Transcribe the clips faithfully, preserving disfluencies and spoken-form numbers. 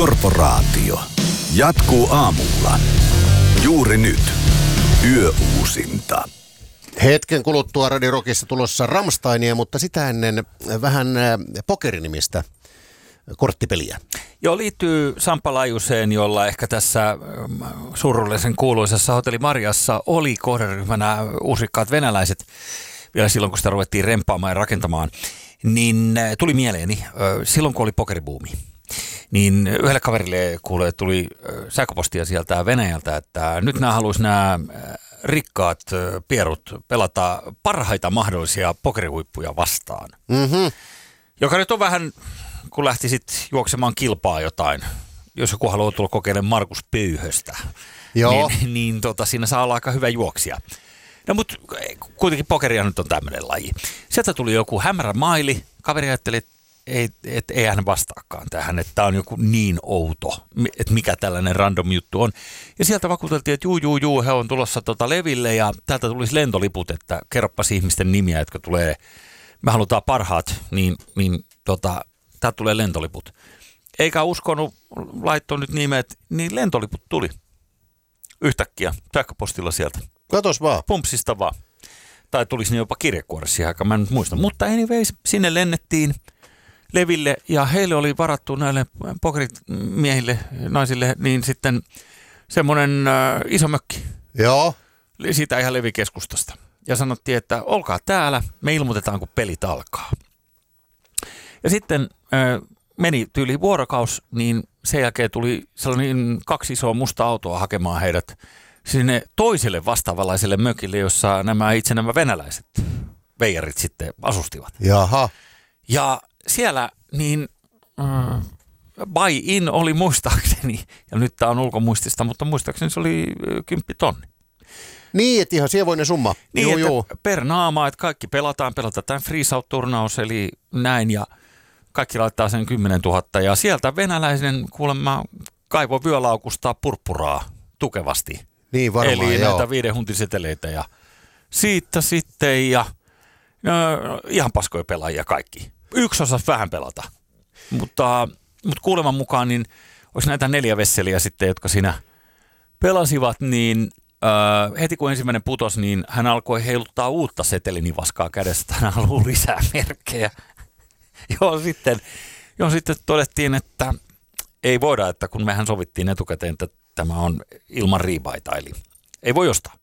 Korporaatio jatkuu aamulla. Juuri nyt. Yöuusinta. Hetken kuluttua Radio Rockissa tulossa Rammsteinia, mutta sitä ennen vähän pokerinimistä korttipeliä. Joo, liittyy Samppa Lajuseen, jolla ehkä tässä surullisen kuuluisessa Hotelli Mariassa oli kohderyhmänä uusrikkaat venäläiset vielä silloin, kun sitä ruvettiin remppaamaan ja rakentamaan. Niin tuli mieleeni, silloin kun oli pokeribuumi, niin yhdelle kaverille kuulee, tuli sähköpostia sieltä Venäjältä, että nyt nämä haluaisi nämä rikkaat pierut pelata parhaita mahdollisia pokerihuippuja vastaan. Mm-hmm. Joka nyt on vähän, kun lähti sitten juoksemaan kilpaa jotain, jos joku haluaa tulla kokeilemaan Markus Pöyhöstä, Joo. niin, niin tota, siinä saa olla aika hyvä juoksija. No mutta kuitenkin pokeria nyt on tämmöinen laji. Sieltä tuli joku hämärä maili, kaveri ajatteli, että ei, et, ei hän vastaakaan tähän, että tämä on joku niin outo, että mikä tällainen random juttu on. Ja sieltä vakuuteltiin, että juu, juu, juu, he on tulossa tota leville ja täältä tulisi lentoliput, että kerroppas ihmisten nimiä, jotka tulee, me halutaan parhaat, niin, niin tota, täältä tulee lentoliput. Eikä uskonut, laittoi nyt nimet, niin lentoliput tuli yhtäkkiä sähköpostilla sieltä. Katos vaan. Pumpsista vaan. Tai tulisi jopa kirjekuoressa siihen aikaan, mä en nyt muista. Mutta anyways, sinne lennettiin leville ja heille oli varattu näille pokerimiehille, naisille, niin sitten semmoinen äh, iso mökki. Joo. Siitä ihan levikeskustasta. Ja sanottiin, että olkaa täällä, me ilmoitetaan kun pelit alkaa. Ja sitten äh, meni tyyli vuorokaus, niin sen jälkeen tuli sellainen kaksi isoa musta autoa hakemaan heidät sinne toiselle vastaavanlaiselle mökille, jossa nämä itse nämä venäläiset veijarit sitten asustivat. Jaha. Ja siellä niin äh, buy-in oli muistaakseni, ja nyt tämä on ulkomuistista, mutta muistaakseni se oli äh, kymppi tonni. Niin, että ihan sievoinen summa. Niin, Juu, että juu. per naama, että kaikki pelataan, pelataan tämän freeze-out-turnaus, eli näin, ja kaikki laittaa sen kymmenen tuhatta, ja sieltä venäläisen kuulemma kaivo vyölaukustaa purppuraa tukevasti. Niin varmaan, eli joo. näitä viiden huntiseteleitä, ja siitä sitten, ja no, ihan paskoja pelaajia kaikki. Yksi osasi vähän pelata, mutta, mutta kuuleman mukaan niin olisi näitä neljä vesseliä sitten, jotka siinä pelasivat, niin äh, heti kun ensimmäinen putosi, niin hän alkoi heiluttaa uutta setelinivaskaa kädestä, hän haluaa lisää merkkejä. Joo, sitten, joo, sitten todettiin, että ei voida, että kun mehän sovittiin etukäteen, että tämä on ilman riibaita, eli ei voi ostaa.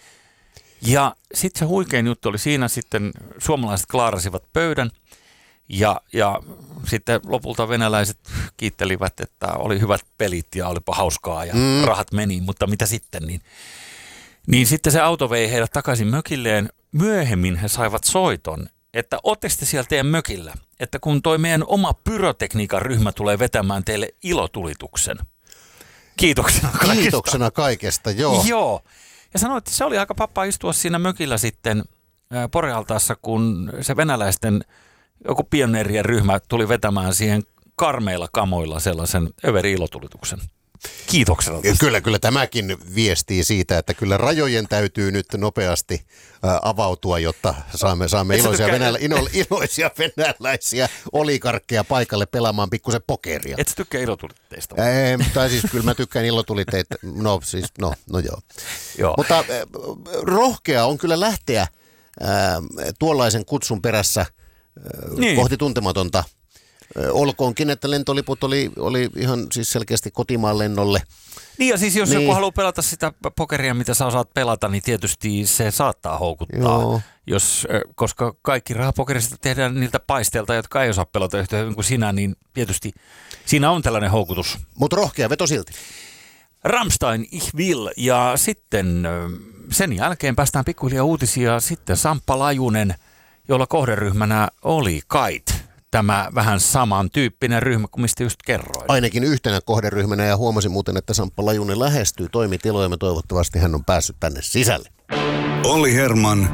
Ja sitten se huikein juttu oli siinä, sitten suomalaiset klaarasivat pöydän ja, ja sitten lopulta venäläiset kiittelivät, että oli hyvät pelit ja olipa hauskaa ja mm. rahat meni, mutta mitä sitten, niin, niin sitten se auto vei heidät takaisin mökilleen. Myöhemmin he saivat soiton, että ootteko te siellä teidän mökillä, että kun toi meidän oma pyrotekniikan ryhmä tulee vetämään teille ilotulituksen. Kiitoksena kaikesta. Kiitoksena kaikesta, joo. Joo. Ja sanoi, että se oli aika pappa istua siinä mökillä sitten Porealtaassa, kun se venäläisten joku pioneerien ryhmä tuli vetämään siihen karmeilla kamoilla sellaisen överi-ilotulituksen. Kiitoksena tästä. Kyllä, kyllä tämäkin viestii siitä, että kyllä rajojen täytyy nyt nopeasti äh, avautua, jotta saamme, saamme iloisia, venälä, ino, iloisia venäläisiä oligarkkeja paikalle pelaamaan pikkusen pokeria. Et sä tykkää ilotulitteista? Ei, tai siis kyllä mä tykkään ilotulitteita. No siis, no, no joo. joo. Mutta äh, rohkea on kyllä lähteä äh, tuollaisen kutsun perässä äh, niin. kohti tuntematonta. Olkoonkin, että lentoliput oli, oli ihan siis selkeästi kotimaan lennolle. Niin ja siis jos niin. joku haluaa pelata sitä pokeria, mitä sä osaat pelata, niin tietysti se saattaa houkuttaa. Joo. Jos, koska kaikki rahapokerista tehdään niiltä paisteilta, jotka ei osaa pelata yhtä hyvin kuin sinä, niin tietysti siinä on tällainen houkutus. Mutta rohkea veto silti. Rammstein, Ich will, ja sitten sen jälkeen päästään pikkuhiljaa uutisia. Sitten Samppa Lajunen, jolla kohderyhmänä oli Kite. Tämä vähän samantyyppinen ryhmä kuin mistä just kerroin. Ainakin yhtenä kohderyhmänä ja huomasin muuten, että Samppa Lajunen lähestyy toimitiloja ja toivottavasti hän on päässyt tänne sisälle. Olli Herman